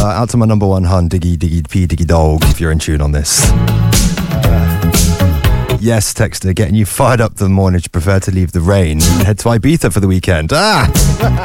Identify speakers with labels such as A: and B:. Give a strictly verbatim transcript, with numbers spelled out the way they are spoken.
A: Uh, out to my number one hun, Diggy, Diggy, P, Diggy Dog, if you're in tune on this. Yes, Texter, getting you fired up the morning. You prefer to leave the rain and head to Ibiza for the weekend. Ah!